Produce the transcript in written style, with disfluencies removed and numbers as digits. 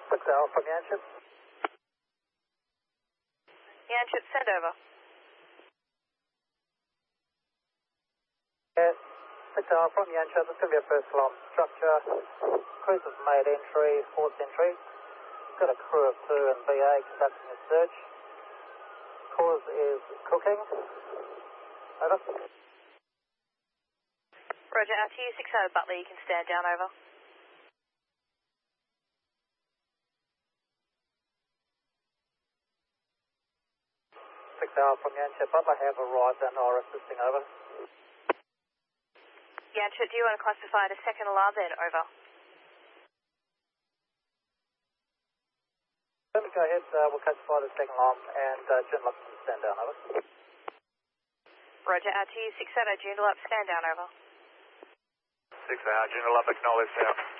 6 Hour from Yanchep. Yanchep, send over. Yeah, 6 Hour from Yanchep, this is going to be a first alarm structure. Crews have made entry, forced entry. Got a crew of 2 and BA conducting a search. Cause is cooking. Over. Roger, out to you, 6 Hour Butler, you can stand down, over. From Yanchep, Butler have arrived and are assisting, over. Yanchep, do you want to classify the second alarm then, over? Go ahead, we'll classify the second alarm and Joondalup can stand down, over. Roger, out to you, 6 Joondalup, stand down, over. 6 Joondalup, acknowledge out.